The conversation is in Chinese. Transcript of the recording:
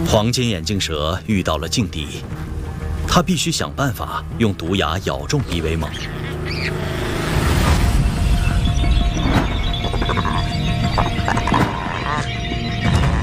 黄金眼镜蛇遇到了劲敌，它必须想办法用毒牙咬中比威猛。